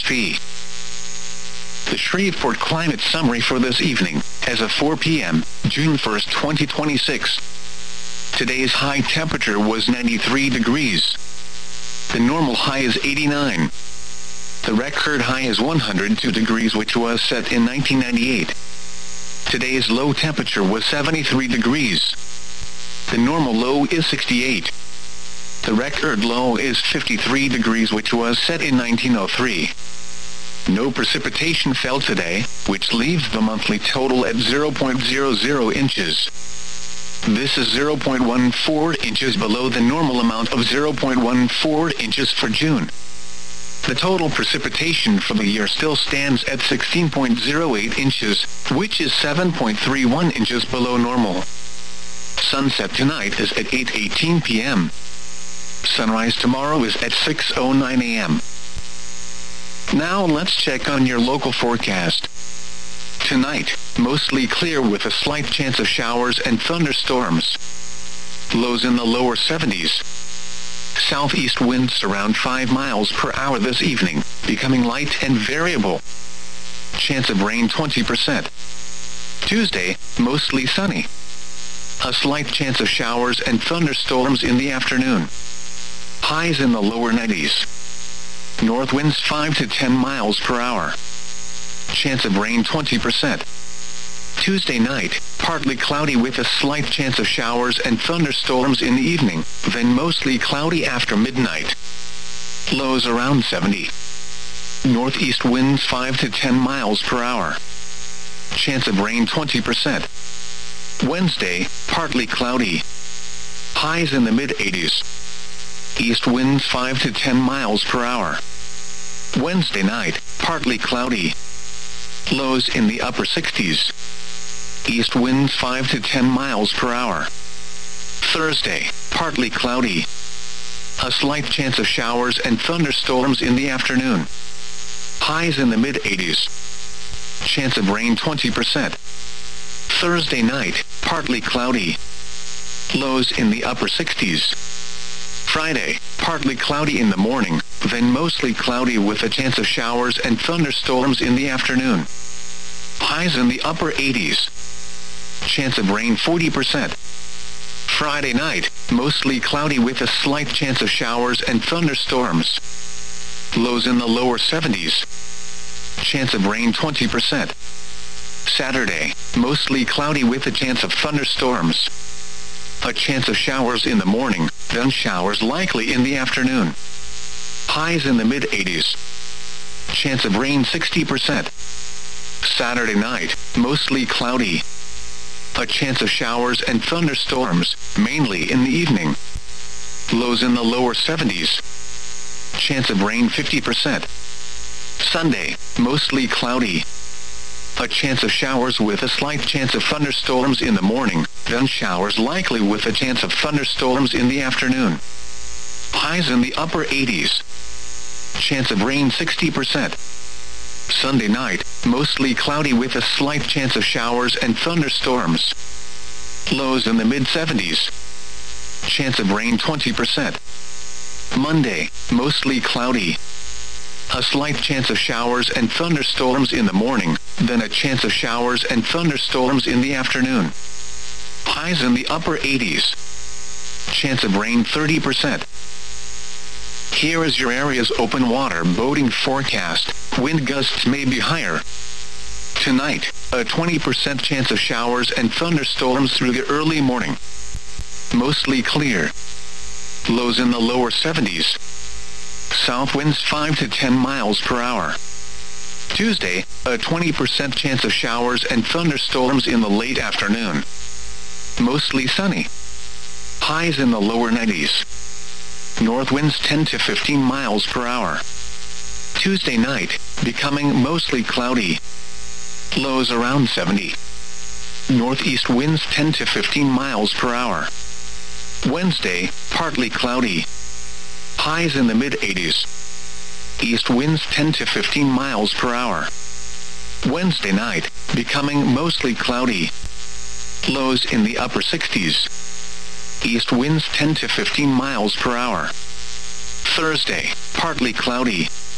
KSP. The Shreveport Climate Summary for this evening, as of 4 p.m., June 1st, 2026. Today's high temperature was 93 degrees. The normal high is 89. The record high is 102 degrees, which was set in 1998. Today's low temperature was 73 degrees. The normal low is 68. The record low is 53 degrees, which was set in 1903. No precipitation fell today, which leaves the monthly total at 0.00 inches. This is 0.14 inches below the normal amount of 0.14 inches for June. The total precipitation for the year still stands at 16.08 inches, which is 7.31 inches below normal. Sunset tonight is at 8:18 p.m. Sunrise tomorrow is at 6:09 a.m. Now let's check on your local forecast. Tonight, mostly clear with a slight chance of showers and thunderstorms. Lows in the lower 70s. Southeast winds around 5 miles per hour this evening, becoming light and variable. Chance of rain 20%. Tuesday, mostly sunny. A slight chance of showers and thunderstorms in the afternoon. Highs in the lower 90s. North winds 5 to 10 miles per hour. Chance of rain 20%. Tuesday night, partly cloudy with a slight chance of showers and thunderstorms in the evening, then mostly cloudy after midnight. Lows around 70. Northeast winds 5 to 10 miles per hour. Chance of rain 20%. Wednesday, partly cloudy. Highs in the mid-80s. East winds 5 to 10 miles per hour. Wednesday night, partly cloudy. Lows in the upper 60s. East winds 5 to 10 miles per hour. Thursday, partly cloudy. A slight chance of showers and thunderstorms in the afternoon. Highs in the mid-80s. Chance of rain 20%. Thursday night, partly cloudy. Lows in the upper 60s. Friday, partly cloudy in the morning, then mostly cloudy with a chance of showers and thunderstorms in the afternoon. Highs in the upper 80s. Chance of rain 40%. Friday night, mostly cloudy with a slight chance of showers and thunderstorms. Lows in the lower 70s. Chance of rain 20%. Saturday, mostly cloudy with a chance of thunderstorms. A chance of showers in the morning, then showers likely in the afternoon. Highs in the mid-80s. Chance of rain 60%. Saturday night, mostly cloudy. A chance of showers and thunderstorms, mainly in the evening. Lows in the lower 70s. Chance of rain 50%. Sunday, mostly cloudy. A chance of showers with a slight chance of thunderstorms in the morning, then showers likely with a chance of thunderstorms in the afternoon. Highs in the upper 80s. Chance of rain 60%. Sunday night, mostly cloudy with a slight chance of showers and thunderstorms. Lows in the mid-70s. Chance of rain 20%. Monday, mostly cloudy. A slight chance of showers and thunderstorms in the morning, then a chance of showers and thunderstorms in the afternoon. Highs in the upper 80s. Chance of rain 30%. Here is your area's open water boating forecast. Wind gusts may be higher. Tonight, a 20% chance of showers and thunderstorms through the early morning. Mostly clear. Lows in the lower 70s. South winds 5 to 10 miles per hour. Tuesday, a 20% chance of showers and thunderstorms in the late afternoon. Mostly sunny. Highs in the lower 90s. North winds 10 to 15 miles per hour. Tuesday night, becoming mostly cloudy. Lows around 70. Northeast winds 10 to 15 miles per hour. Wednesday, partly cloudy. Highs in the mid-80s. East winds 10 to 15 miles per hour. Wednesday night, becoming mostly cloudy. Lows in the upper 60s. East winds 10 to 15 miles per hour. Thursday, partly cloudy.